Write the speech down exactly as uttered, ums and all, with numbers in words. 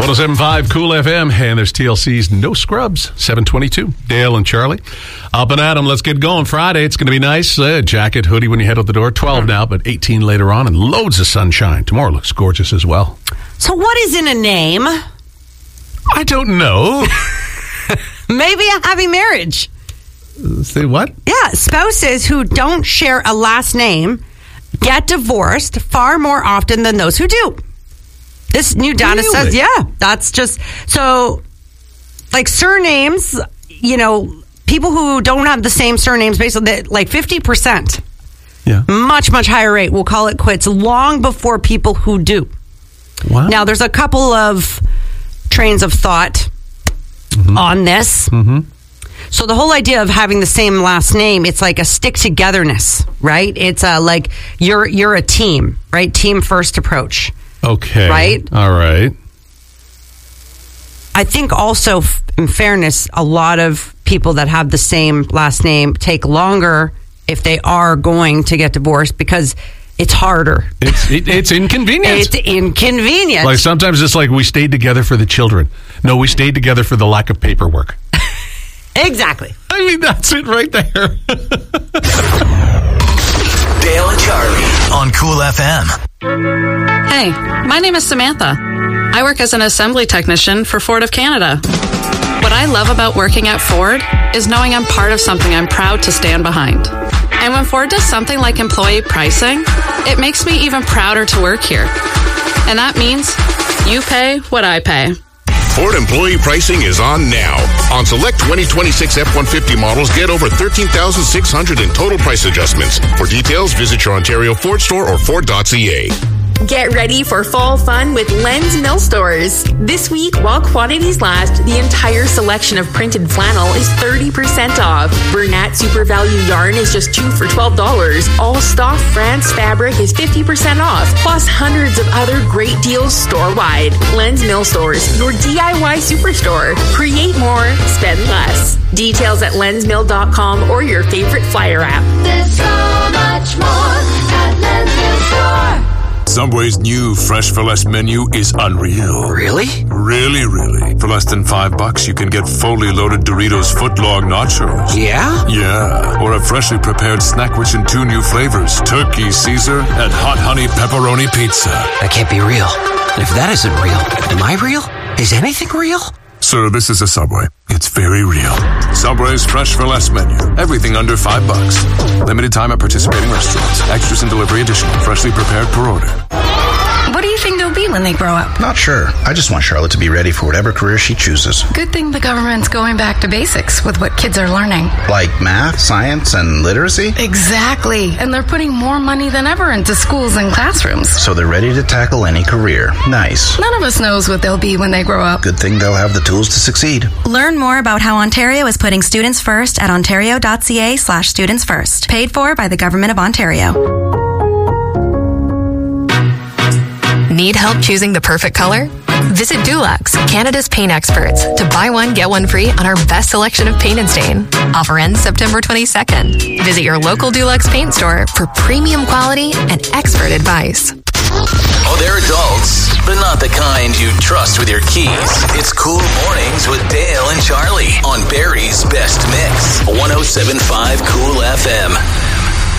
one oh seven point five Cool F M, and there's T L C's No Scrubs, seven twenty-two. Dale and Charlie. Up and at 'em. Let's get going. Friday, it's going to be nice. Uh, jacket, hoodie when you head out the door. twelve now, but eighteen later on, and loads of sunshine. Tomorrow looks gorgeous as well. So what is in a name? I don't know. Maybe a happy marriage. Say what? Yeah, spouses who don't share a last name get divorced far more often than those who do. This new data Really? says, yeah, that's just, so, like surnames, you know, people who don't have the same surnames, basically, like fifty percent, Yeah. much, much higher rate, will call it quits long before people who do. Wow. Now, there's a couple of trains of thought mm-hmm. on this. Mm-hmm. So the whole idea of having the same last name, it's like a stick-togetherness, right? It's a, like, you're you're a team, right? Team first approach. Okay. Right? All right. I think also, f- in fairness, a lot of people that have the same last name take longer if they are going to get divorced because it's harder. It's it, it's inconvenient. It's inconvenient. Like sometimes it's like we stayed together for the children. No, we stayed together for the lack of paperwork. Exactly. I mean, that's it right there. Dale and Charlie on Cool F M. Hey, my name is Samantha. I work as an assembly technician for Ford of Canada. What I love about working at Ford is knowing I'm part of something I'm proud to stand behind. And when Ford does something like employee pricing, it makes me even prouder to work here. And that means you pay what I pay. Ford employee pricing is on now. On select twenty twenty-six F one fifty models, get over thirteen thousand six hundred in total price adjustments. For details, visit your Ontario Ford store or Ford dot C A. Get ready for fall fun with Len's Mill Stores. This week, while quantities last, the entire selection of printed flannel is thirty percent off. Bernat Super Value yarn is just two for twelve dollars. All Stoff France fabric is fifty percent off, plus hundreds of other great deals store-wide. Len's Mill Stores, your D I Y superstore. Create more, spend less. Details at lens mill dot com or your favorite flyer app. There's so much more at Len's Mill Store. Subway's new Fresh for Less menu is unreal. Really? Really, really. For less than five bucks, you can get fully loaded Doritos footlong nachos. Yeah? Yeah. Or a freshly prepared snack rich in two new flavors, Turkey Caesar and Hot Honey Pepperoni Pizza. That can't be real. And if that isn't real, am I real? Is anything real? Sir, this is a Subway. It's very real. Subway's Fresh for Less menu. Everything under five bucks. Limited time at participating restaurants. Extras and delivery additional. Freshly prepared per order. What do you think they'll be when they grow up? Not sure. I just want Charlotte to be ready for whatever career she chooses. Good thing the government's going back to basics with what kids are learning. Like math, science, and literacy? Exactly. And they're putting more money than ever into schools and classrooms. So they're ready to tackle any career. Nice. None of us knows what they'll be when they grow up. Good thing they'll have the tools to succeed. Learn more about how Ontario is putting students first at ontario dot c a slash students first. Paid for by the Government of Ontario. Need help choosing the perfect color? Visit Dulux, Canada's paint experts, to buy one, get one free on our best selection of paint and stain. Offer ends September twenty-second. Visit your local Dulux paint store for premium quality and expert advice. Oh, they're adults, but not the kind you trust with your keys. It's Cool Mornings with Dale and Charlie on Barrie's Best Mix. one oh seven point five Cool F M.